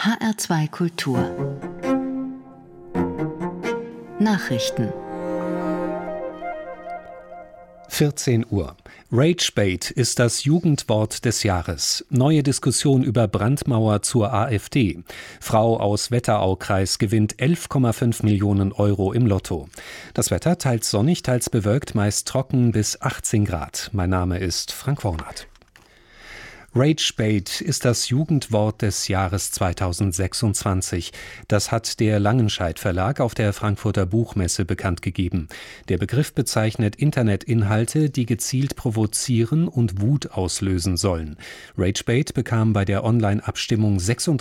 HR2 Kultur Nachrichten 14 Uhr. Ragebait ist das Jugendwort des Jahres. Neue Diskussion über Brandmauer zur AfD. Frau aus Wetteraukreis gewinnt 11,5 Millionen Euro im Lotto. Das Wetter teils sonnig, teils bewölkt, meist trocken bis 18 Grad. Mein Name ist Frank Wornath. Ragebait ist das Jugendwort des Jahres 2026. Das hat der Langenscheidt Verlag auf der Frankfurter Buchmesse bekannt gegeben. Der Begriff bezeichnet Internetinhalte, die gezielt provozieren und Wut auslösen sollen. Ragebait bekam bei der Online-Abstimmung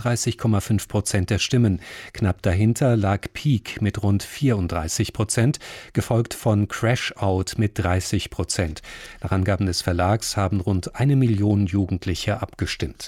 36,5% der Stimmen. Knapp dahinter lag Peak mit rund 34%, gefolgt von Crashout mit 30%. Nach Angaben des Verlags haben rund 1 Million Jugendliche abgestimmt.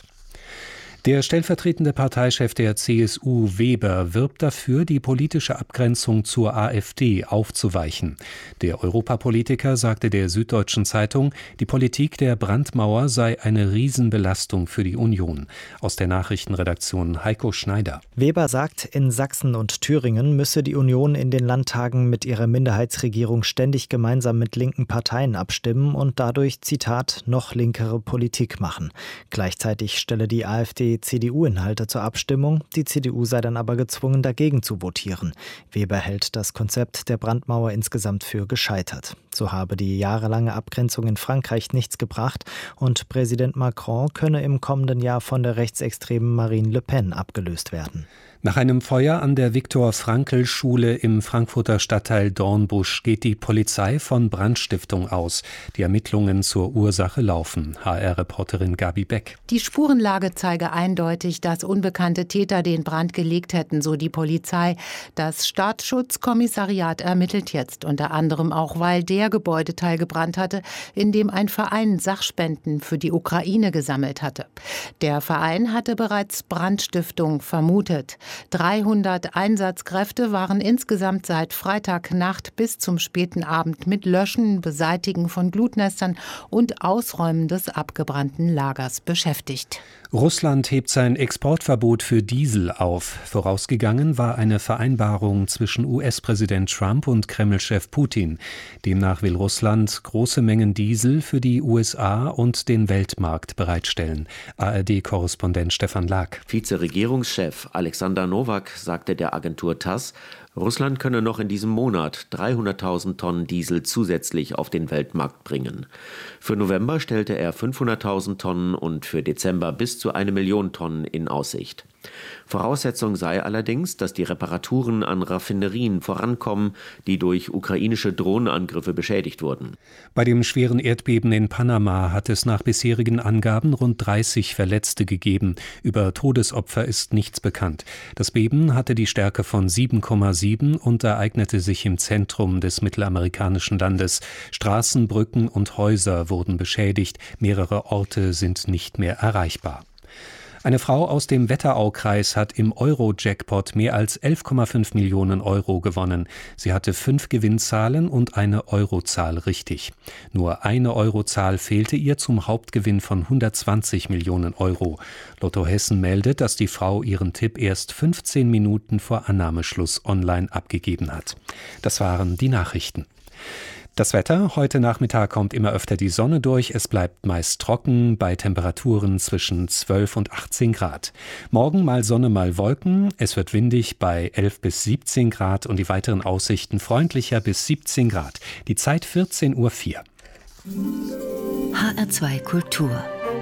Der stellvertretende Parteichef der CSU, Weber, wirbt dafür, die politische Abgrenzung zur AfD aufzuweichen. Der Europapolitiker sagte der Süddeutschen Zeitung, die Politik der Brandmauer sei eine Riesenbelastung für die Union. Aus der Nachrichtenredaktion Heiko Schneider. Weber sagt, in Sachsen und Thüringen müsse die Union in den Landtagen mit ihrer Minderheitsregierung ständig gemeinsam mit linken Parteien abstimmen und dadurch, Zitat, noch linkere Politik machen. Gleichzeitig stelle die AfD CDU-Inhalte zur Abstimmung. Die CDU sei dann aber gezwungen, dagegen zu votieren. Weber hält das Konzept der Brandmauer insgesamt für gescheitert. So habe die jahrelange Abgrenzung in Frankreich nichts gebracht und Präsident Macron könne im kommenden Jahr von der rechtsextremen Marine Le Pen abgelöst werden. Nach einem Feuer an der Viktor-Frankl-Schule im Frankfurter Stadtteil Dornbusch geht die Polizei von Brandstiftung aus. Die Ermittlungen zur Ursache laufen. HR-Reporterin Gabi Beck. Die Spurenlage zeige eindeutig, dass unbekannte Täter den Brand gelegt hätten, so die Polizei. Das Staatsschutzkommissariat ermittelt jetzt unter anderem auch, weil der Gebäudeteil gebrannt hatte, in dem ein Verein Sachspenden für die Ukraine gesammelt hatte. Der Verein hatte bereits Brandstiftung vermutet. 300 Einsatzkräfte waren insgesamt seit Freitagnacht bis zum späten Abend mit Löschen, Beseitigen von Glutnestern und Ausräumen des abgebrannten Lagers beschäftigt. Russland hebt sein Exportverbot für Diesel auf. Vorausgegangen war eine Vereinbarung zwischen US-Präsident Trump und Kreml-Chef Putin. Demnach will Russland große Mengen Diesel für die USA und den Weltmarkt bereitstellen. ARD-Korrespondent Stefan Lag. Vizeregierungschef Alexander Nowak sagte der Agentur TASS, Russland könne noch in diesem Monat 300.000 Tonnen Diesel zusätzlich auf den Weltmarkt bringen. Für November stellte er 500.000 Tonnen und für Dezember bis zu 1 Million Tonnen in Aussicht. Voraussetzung sei allerdings, dass die Reparaturen an Raffinerien vorankommen, die durch ukrainische Drohnenangriffe beschädigt wurden. Bei dem schweren Erdbeben in Panama hat es nach bisherigen Angaben rund 30 Verletzte gegeben. Über Todesopfer ist nichts bekannt. Das Beben hatte die Stärke von 7,7 und ereignete sich im Zentrum des mittelamerikanischen Landes. Straßen, Brücken und Häuser wurden beschädigt. Mehrere Orte sind nicht mehr erreichbar. Eine Frau aus dem Wetteraukreis hat im Euro-Jackpot mehr als 11,5 Millionen Euro gewonnen. Sie hatte 5 Gewinnzahlen und eine Eurozahl richtig. Nur eine Eurozahl fehlte ihr zum Hauptgewinn von 120 Millionen Euro. Lotto Hessen meldet, dass die Frau ihren Tipp erst 15 Minuten vor Annahmeschluss online abgegeben hat. Das waren die Nachrichten. Das Wetter: Heute Nachmittag kommt immer öfter die Sonne durch. Es bleibt meist trocken bei Temperaturen zwischen 12 und 18 Grad. Morgen mal Sonne, mal Wolken. Es wird windig bei 11 bis 17 Grad und die weiteren Aussichten freundlicher bis 17 Grad. Die Zeit 14:04 Uhr. HR2 Kultur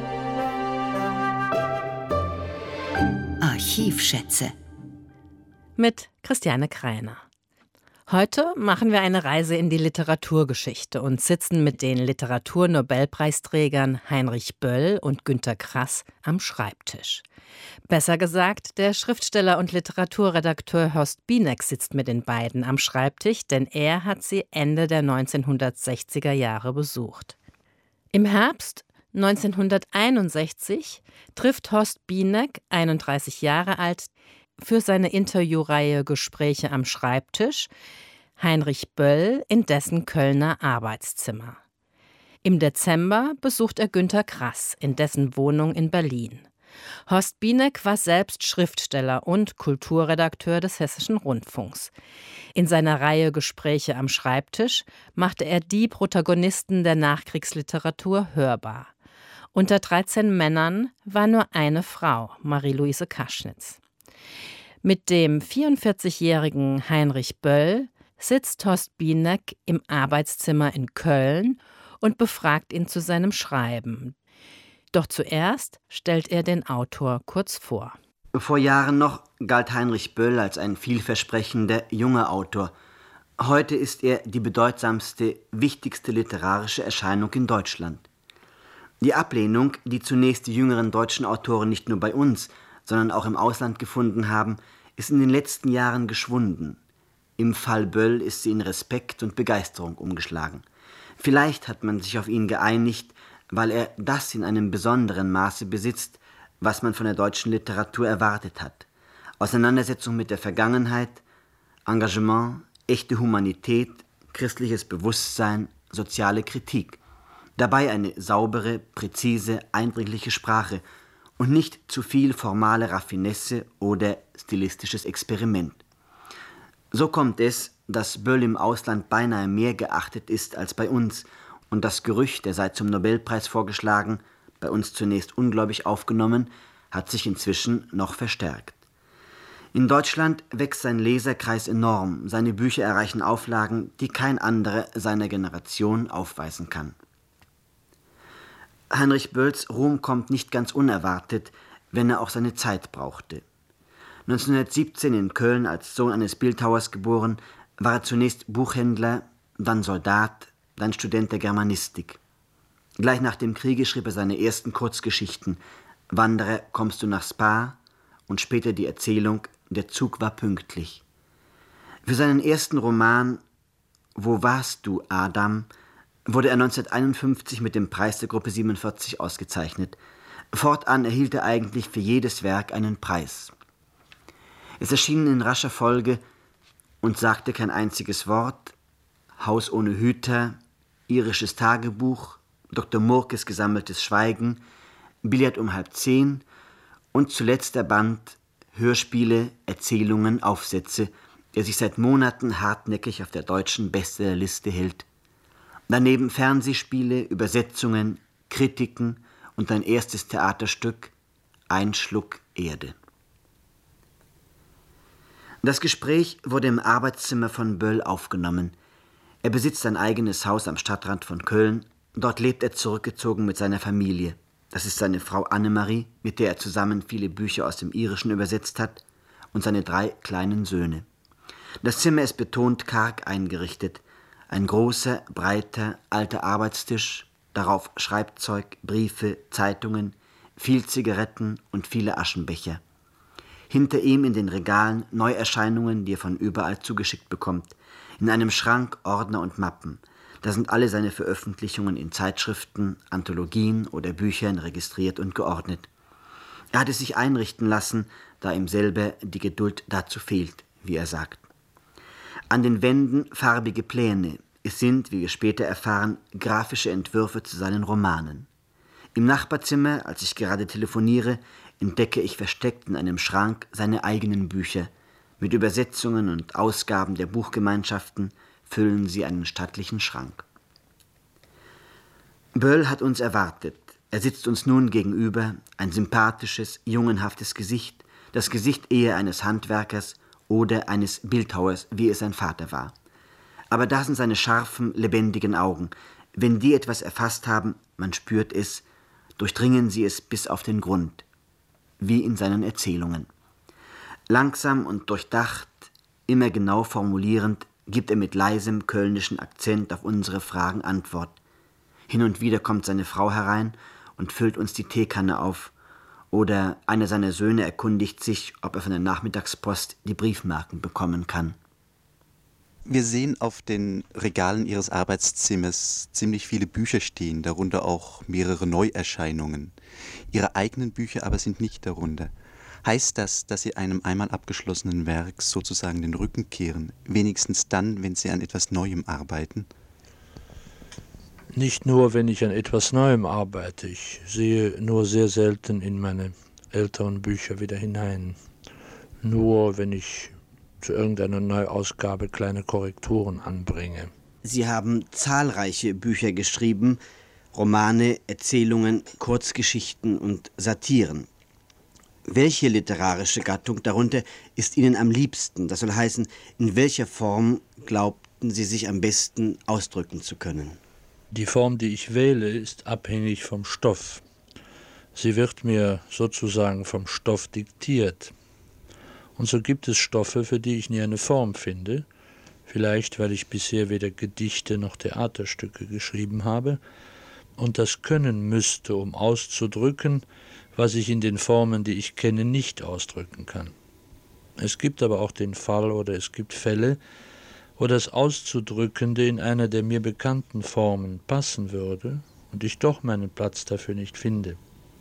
Archivschätze mit Christiane Kreiner. Heute machen wir eine Reise in die Literaturgeschichte und sitzen mit den Literaturnobelpreisträgern Heinrich Böll und Günter Grass am Schreibtisch. Besser gesagt, der Schriftsteller und Literaturredakteur Horst Bienek sitzt mit den beiden am Schreibtisch, denn er hat sie Ende der 1960er Jahre besucht. Im Herbst 1961 trifft Horst Bienek, 31 Jahre alt, für seine Interviewreihe Gespräche am Schreibtisch Heinrich Böll in dessen Kölner Arbeitszimmer. Im Dezember besucht er Günter Grass in dessen Wohnung in Berlin. Horst Bieneck war selbst Schriftsteller und Kulturredakteur des Hessischen Rundfunks. In seiner Reihe Gespräche am Schreibtisch machte er die Protagonisten der Nachkriegsliteratur hörbar. Unter 13 Männern war nur eine Frau, Marie-Louise Kaschnitz. Mit dem 44-jährigen Heinrich Böll sitzt Horst Bieneck im Arbeitszimmer in Köln und befragt ihn zu seinem Schreiben. Doch zuerst stellt er den Autor kurz vor. Vor Jahren noch galt Heinrich Böll als ein vielversprechender junger Autor. Heute ist er die bedeutsamste, wichtigste literarische Erscheinung in Deutschland. Die Ablehnung, die zunächst die jüngeren deutschen Autoren nicht nur bei uns, sondern auch im Ausland gefunden haben, ist in den letzten Jahren geschwunden. Im Fall Böll ist sie in Respekt und Begeisterung umgeschlagen. Vielleicht hat man sich auf ihn geeinigt, weil er das in einem besonderen Maße besitzt, was man von der deutschen Literatur erwartet hat. Auseinandersetzung mit der Vergangenheit, Engagement, echte Humanität, christliches Bewusstsein, soziale Kritik. Dabei eine saubere, präzise, eindringliche Sprache und nicht zu viel formale Raffinesse oder stilistisches Experiment. So kommt es, dass Böll im Ausland beinahe mehr geachtet ist als bei uns und das Gerücht, er sei zum Nobelpreis vorgeschlagen, bei uns zunächst ungläubig aufgenommen, hat sich inzwischen noch verstärkt. In Deutschland wächst sein Leserkreis enorm, seine Bücher erreichen Auflagen, die kein anderer seiner Generation aufweisen kann. Heinrich Bölls Ruhm kommt nicht ganz unerwartet, wenn er auch seine Zeit brauchte. 1917 in Köln als Sohn eines Bildhauers geboren, war er zunächst Buchhändler, dann Soldat, dann Student der Germanistik. Gleich nach dem Kriege schrieb er seine ersten Kurzgeschichten »Wanderer, kommst du nach Spa?« und später die Erzählung »Der Zug war pünktlich«. Für seinen ersten Roman »Wo warst du, Adam?« wurde er 1951 mit dem Preis der Gruppe 47 ausgezeichnet. Fortan erhielt er eigentlich für jedes Werk einen Preis. Es erschienen in rascher Folge »Und sagte kein einziges Wort«, »Haus ohne Hüter«, »Irisches Tagebuch«, Dr. Murkes gesammeltes Schweigen, Billard um 9:30 und zuletzt der Band Hörspiele, Erzählungen, Aufsätze, der sich seit Monaten hartnäckig auf der deutschen Bestsellerliste hält. Daneben Fernsehspiele, Übersetzungen, Kritiken und ein erstes Theaterstück, Ein Schluck Erde. Das Gespräch wurde im Arbeitszimmer von Böll aufgenommen. Er besitzt ein eigenes Haus am Stadtrand von Köln. Dort lebt er zurückgezogen mit seiner Familie. Das ist seine Frau Annemarie, mit der er zusammen viele Bücher aus dem Irischen übersetzt hat, und seine 3 kleinen Söhne. Das Zimmer ist betont karg eingerichtet. Ein großer, breiter, alter Arbeitstisch, darauf Schreibzeug, Briefe, Zeitungen, viel Zigaretten und viele Aschenbecher. Hinter ihm in den Regalen Neuerscheinungen, die er von überall zugeschickt bekommt. In einem Schrank Ordner und Mappen. Da sind alle seine Veröffentlichungen in Zeitschriften, Anthologien oder Büchern registriert und geordnet. Er hat es sich einrichten lassen, da ihm selber die Geduld dazu fehlt, wie er sagt. An den Wänden farbige Pläne. Es sind, wie wir später erfahren, grafische Entwürfe zu seinen Romanen. Im Nachbarzimmer, als ich gerade telefoniere, entdecke ich versteckt in einem Schrank seine eigenen Bücher. Mit Übersetzungen und Ausgaben der Buchgemeinschaften füllen sie einen stattlichen Schrank. Böll hat uns erwartet. Er sitzt uns nun gegenüber, ein sympathisches, jungenhaftes Gesicht, das Gesicht eher eines Handwerkers oder eines Bildhauers, wie es sein Vater war. Aber da sind seine scharfen, lebendigen Augen. Wenn die etwas erfasst haben, man spürt es, durchdringen sie es bis auf den Grund, wie in seinen Erzählungen. Langsam und durchdacht, immer genau formulierend, gibt er mit leisem kölnischen Akzent auf unsere Fragen Antwort. Hin und wieder kommt seine Frau herein und füllt uns die Teekanne auf. Oder einer seiner Söhne erkundigt sich, ob er von der Nachmittagspost die Briefmarken bekommen kann. Wir sehen auf den Regalen Ihres Arbeitszimmers ziemlich viele Bücher stehen, darunter auch mehrere Neuerscheinungen. Ihre eigenen Bücher aber sind nicht darunter. Heißt das, dass Sie einem einmal abgeschlossenen Werk sozusagen den Rücken kehren, wenigstens dann, wenn Sie an etwas Neuem arbeiten? Nicht nur, wenn ich an etwas Neuem arbeite. Ich sehe nur sehr selten in meine älteren Bücher wieder hinein. Nur wenn ich zu irgendeiner Neuausgabe kleine Korrekturen anbringe. Sie haben zahlreiche Bücher geschrieben, Romane, Erzählungen, Kurzgeschichten und Satiren. Welche literarische Gattung darunter ist Ihnen am liebsten? Das soll heißen, in welcher Form glaubten Sie sich am besten ausdrücken zu können? Die Form, die ich wähle, ist abhängig vom Stoff. Sie wird mir sozusagen vom Stoff diktiert. Und so gibt es Stoffe, für die ich nie eine Form finde, vielleicht weil ich bisher weder Gedichte noch Theaterstücke geschrieben habe und das können müsste, um auszudrücken, was ich in den Formen, die ich kenne, nicht ausdrücken kann. Es gibt aber auch den Fall oder es gibt Fälle, wo das Auszudrückende in einer der mir bekannten Formen passen würde und ich doch meinen Platz dafür nicht finde.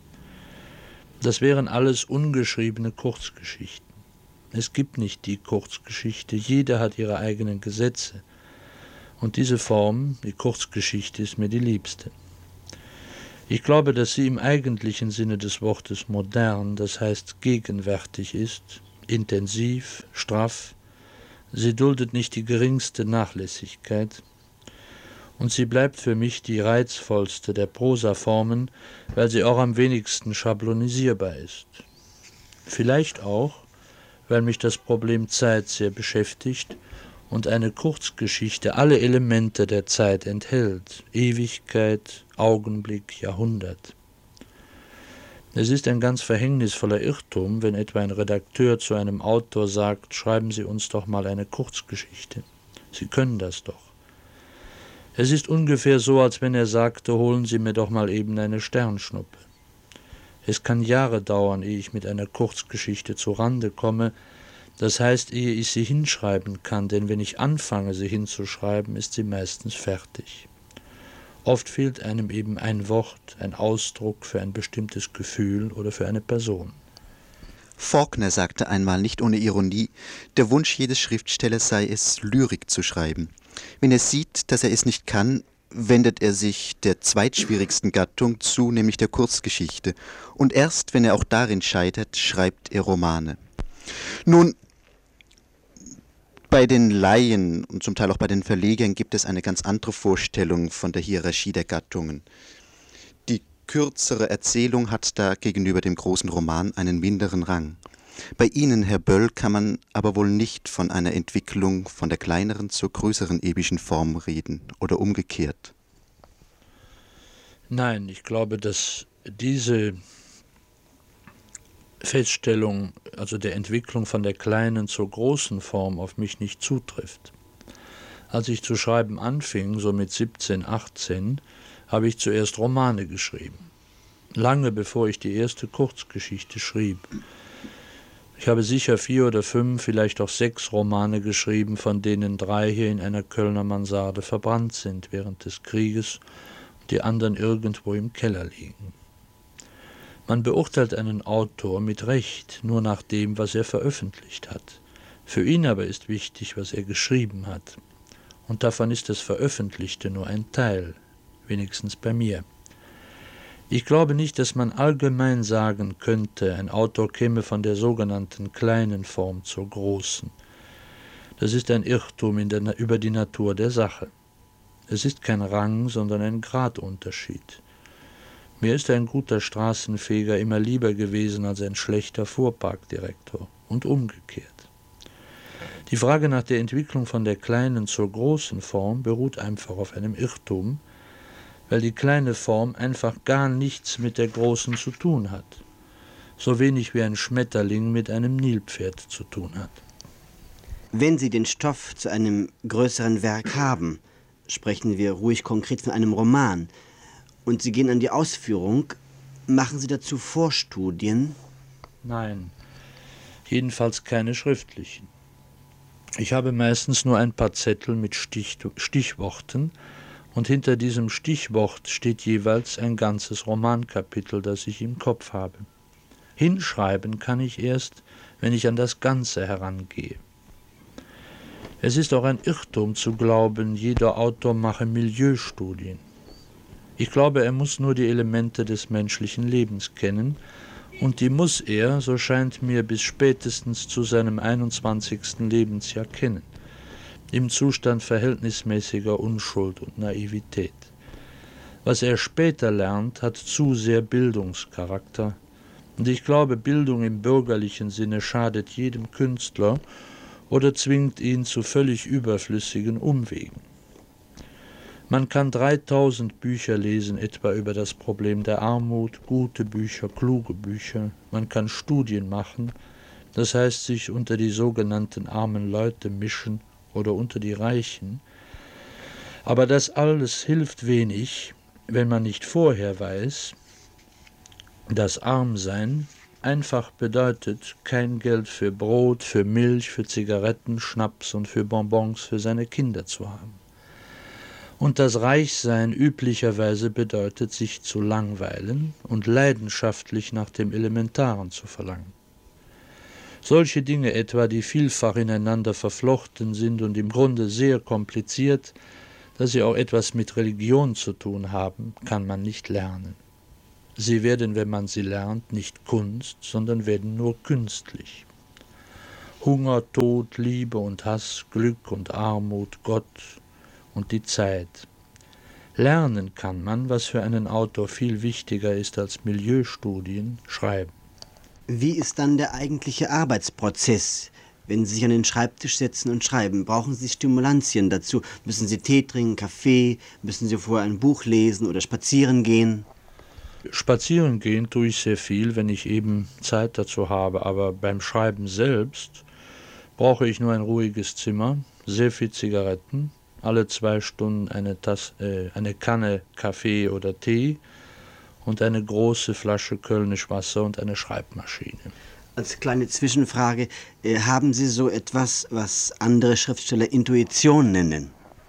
Das wären alles ungeschriebene Kurzgeschichten. Es gibt nicht die Kurzgeschichte, jeder hat ihre eigenen Gesetze. Und diese Form, die Kurzgeschichte, ist mir die liebste. Ich glaube, dass sie im eigentlichen Sinne des Wortes modern, das heißt gegenwärtig ist, intensiv, straff. Sie duldet nicht die geringste Nachlässigkeit. Und sie bleibt für mich die reizvollste der Prosaformen, weil sie auch am wenigsten schablonisierbar ist. Vielleicht auch, weil mich das Problem Zeit sehr beschäftigt und eine Kurzgeschichte alle Elemente der Zeit enthält, Ewigkeit, Augenblick, Jahrhundert. Es ist ein ganz verhängnisvoller Irrtum, wenn etwa ein Redakteur zu einem Autor sagt, schreiben Sie uns doch mal eine Kurzgeschichte. Sie können das doch. Es ist ungefähr so, als wenn er sagte, holen Sie mir doch mal eben eine Sternschnuppe. Es kann Jahre dauern, ehe ich mit einer Kurzgeschichte zu Rande komme, das heißt, ehe ich sie hinschreiben kann, denn wenn ich anfange, sie hinzuschreiben, ist sie meistens fertig. Oft fehlt einem eben ein Wort, ein Ausdruck für ein bestimmtes Gefühl oder für eine Person. Faulkner sagte einmal nicht ohne Ironie, der Wunsch jedes Schriftstellers sei es, Lyrik zu schreiben. Wenn er sieht, dass er es nicht kann, wendet er sich der zweitschwierigsten Gattung zu, nämlich der Kurzgeschichte. Und erst, wenn er auch darin scheitert, schreibt er Romane. Nun, bei den Laien und zum Teil auch bei den Verlegern gibt es eine ganz andere Vorstellung von der Hierarchie der Gattungen. Die kürzere Erzählung hat da gegenüber dem großen Roman einen minderen Rang. Bei Ihnen, Herr Böll, kann man aber wohl nicht von einer Entwicklung von der kleineren zur größeren epischen Form reden oder umgekehrt. Nein, ich glaube, dass diese Feststellung, also der Entwicklung von der kleinen zur großen Form, auf mich nicht zutrifft. Als ich zu schreiben anfing, so mit 17, 18, habe ich zuerst Romane geschrieben. Lange bevor ich die erste Kurzgeschichte schrieb. Ich habe sicher 4 oder 5, vielleicht auch 6 Romane geschrieben, von denen 3 hier in einer Kölner Mansarde verbrannt sind während des Krieges und die anderen irgendwo im Keller liegen. Man beurteilt einen Autor mit Recht nur nach dem, was er veröffentlicht hat. Für ihn aber ist wichtig, was er geschrieben hat. Und davon ist das Veröffentlichte nur ein Teil, wenigstens bei mir. Ich glaube nicht, dass man allgemein sagen könnte, ein Autor käme von der sogenannten kleinen Form zur großen. Das ist ein Irrtum über die Natur der Sache. Es ist kein Rang, sondern ein Gradunterschied. Mir ist ein guter Straßenfeger immer lieber gewesen als ein schlechter Fuhrparkdirektor und umgekehrt. Die Frage nach der Entwicklung von der kleinen zur großen Form beruht einfach auf einem Irrtum, weil die kleine Form einfach gar nichts mit der großen zu tun hat, so wenig wie ein Schmetterling mit einem Nilpferd zu tun hat. Wenn Sie den Stoff zu einem größeren Werk haben, sprechen wir ruhig konkret von einem Roman, und Sie gehen an die Ausführung, machen Sie dazu Vorstudien? Nein, jedenfalls keine schriftlichen. Ich habe meistens nur ein paar Zettel mit Stichworten und hinter diesem Stichwort steht jeweils ein ganzes Romankapitel, das ich im Kopf habe. Hinschreiben kann ich erst, wenn ich an das Ganze herangehe. Es ist auch ein Irrtum zu glauben, jeder Autor mache Milieustudien. Ich glaube, er muss nur die Elemente des menschlichen Lebens kennen Und die muss er, so scheint mir, bis spätestens zu seinem 21. Lebensjahr kennen, im Zustand verhältnismäßiger Unschuld und Naivität. Was er später lernt, hat zu sehr Bildungscharakter. Und ich glaube, Bildung im bürgerlichen Sinne schadet jedem Künstler oder zwingt ihn zu völlig überflüssigen Umwegen. Man kann 3000 Bücher lesen, etwa über das Problem der Armut, gute Bücher, kluge Bücher. Man kann Studien machen, das heißt sich unter die sogenannten armen Leute mischen oder unter die Reichen. Aber das alles hilft wenig, wenn man nicht vorher weiß, dass Armsein einfach bedeutet, kein Geld für Brot, für Milch, für Zigaretten, Schnaps und für Bonbons für seine Kinder zu haben. Und das Reichsein üblicherweise bedeutet, sich zu langweilen und leidenschaftlich nach dem Elementaren zu verlangen. Solche Dinge etwa, die vielfach ineinander verflochten sind und im Grunde sehr kompliziert, dass sie auch etwas mit Religion zu tun haben, kann man nicht lernen. Sie werden, wenn man sie lernt, nicht Kunst, sondern werden nur künstlich. Hunger, Tod, Liebe und Hass, Glück und Armut, Gott und die Zeit. Lernen kann man, was für einen Autor viel wichtiger ist als Milieustudien, schreiben. Wie ist dann der eigentliche Arbeitsprozess, wenn Sie sich an den Schreibtisch setzen und schreiben? Brauchen Sie Stimulantien dazu? Müssen Sie Tee trinken, Kaffee? Müssen Sie vorher ein Buch lesen oder spazieren gehen? Spazieren gehen tue ich sehr viel, wenn ich eben Zeit dazu habe, aber beim Schreiben selbst brauche ich nur ein ruhiges Zimmer, sehr viel Zigaretten, alle 2 Stunden eine Kanne Kaffee oder Tee und eine große Flasche Kölnisch Wasser und eine Schreibmaschine. Als kleine Zwischenfrage, haben Sie so etwas, was andere Schriftsteller Intuition nennen?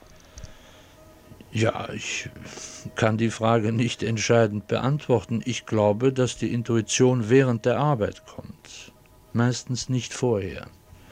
Ja, ich kann die Frage nicht entscheidend beantworten. Ich glaube, dass die Intuition während der Arbeit kommt, meistens nicht vorher.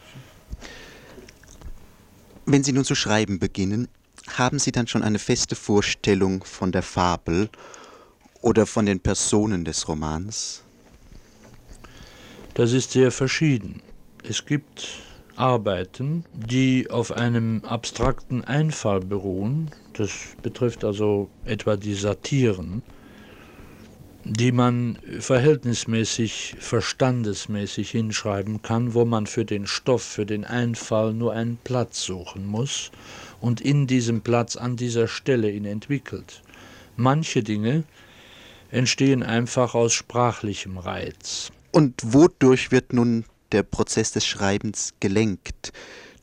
Wenn Sie nun zu schreiben beginnen, haben Sie dann schon eine feste Vorstellung von der Fabel oder von den Personen des Romans? Das ist sehr verschieden. Es gibt Arbeiten, die auf einem abstrakten Einfall beruhen, das betrifft also etwa die Satiren, die man verhältnismäßig, verstandesmäßig hinschreiben kann, wo man für den Stoff, für den Einfall nur einen Platz suchen muss und in diesem Platz an dieser Stelle ihn entwickelt. Manche Dinge entstehen einfach aus sprachlichem Reiz. Und wodurch wird nun der Prozess des Schreibens gelenkt?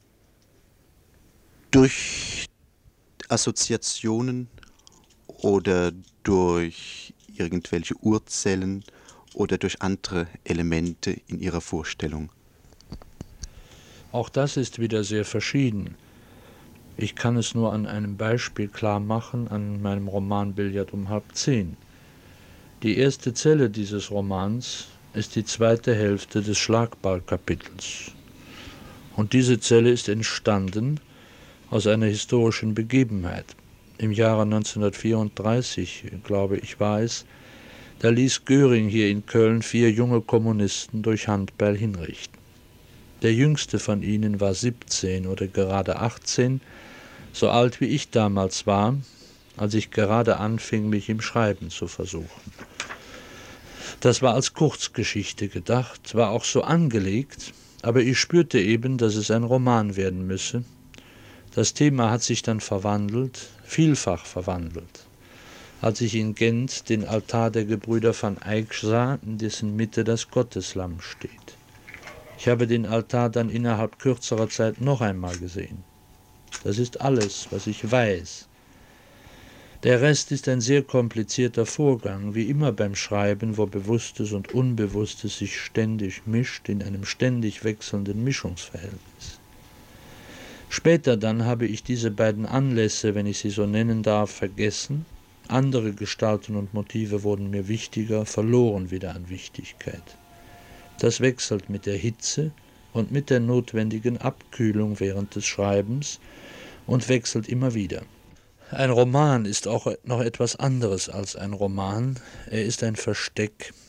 Durch Assoziationen oder durch irgendwelche Urzellen oder durch andere Elemente in Ihrer Vorstellung? Auch das ist wieder sehr verschieden. Ich kann es nur an einem Beispiel klar machen, an meinem Roman Billard um 9:30. Die erste Zelle dieses Romans ist die zweite Hälfte des Schlagballkapitels. Und diese Zelle ist entstanden aus einer historischen Begebenheit. Im Jahre 1934, glaube ich, war es, da ließ Göring hier in Köln 4 junge Kommunisten durch Handbeil hinrichten. Der jüngste von ihnen war 17 oder gerade 18, so alt wie ich damals war, als ich gerade anfing, mich im Schreiben zu versuchen. Das war als Kurzgeschichte gedacht, war auch so angelegt, aber ich spürte eben, dass es ein Roman werden müsse. Das Thema hat sich dann verwandelt, vielfach verwandelt. Als ich in Gent den Altar der Gebrüder van Eyck sah, in dessen Mitte das Gotteslamm steht. Ich habe den Altar dann innerhalb kürzerer Zeit noch einmal gesehen. Das ist alles, was ich weiß. Der Rest ist ein sehr komplizierter Vorgang, wie immer beim Schreiben, wo Bewusstes und Unbewusstes sich ständig mischt in einem ständig wechselnden Mischungsverhältnis. Später dann habe ich diese beiden Anlässe, wenn ich sie so nennen darf, vergessen. Andere Gestalten und Motive wurden mir wichtiger, verloren wieder an Wichtigkeit. Das wechselt mit der Hitze und mit der notwendigen Abkühlung während des Schreibens und wechselt immer wieder. Ein Roman ist auch noch etwas anderes als ein Roman. Er ist ein Versteck,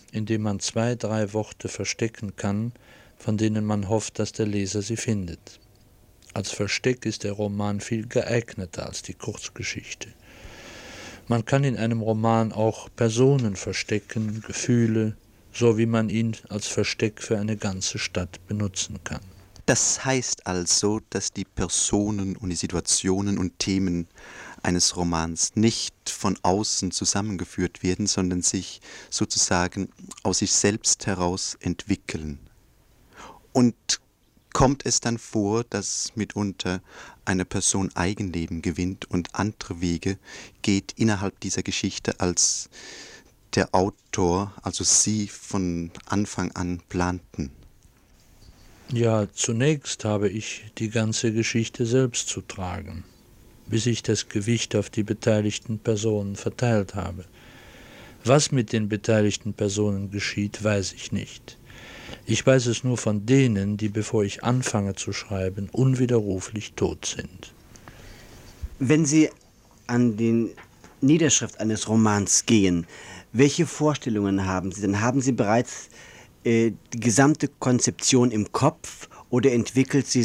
indem man 2, 3 Worte verstecken kann, von denen man hofft, dass der Leser sie findet. Als Versteck ist der Roman viel geeigneter als die Kurzgeschichte. Man kann in einem Roman auch Personen verstecken, Gefühle, so wie man ihn als Versteck für eine ganze Stadt benutzen kann. Das heißt also, dass die Personen und die Situationen und Themen eines Romans nicht von außen zusammengeführt werden, sondern sich sozusagen aus sich selbst heraus entwickeln. Und kommt es dann vor, dass mitunter eine Person Eigenleben gewinnt und andere Wege geht innerhalb dieser Geschichte, als der Autor, also Sie, von Anfang an planten? Ja, zunächst habe ich die ganze Geschichte selbst zu tragen, bis ich das Gewicht auf die beteiligten Personen verteilt habe. Was mit den beteiligten Personen geschieht, weiß ich nicht. Ich weiß es nur von denen, die, bevor ich anfange zu schreiben, unwiderruflich tot sind. Wenn Sie an die Niederschrift eines Romans gehen, welche Vorstellungen haben Sie? Dann haben Sie bereits die gesamte Konzeption im Kopf oder entwickelt sie